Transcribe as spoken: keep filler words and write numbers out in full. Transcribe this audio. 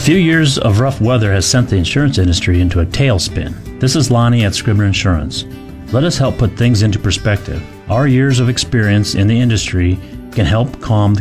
few years of rough weather has sent the insurance industry into a tailspin. This is Lonnie at Scribner Insurance. Let us help put things into perspective. Our years of experience in the industry can help calm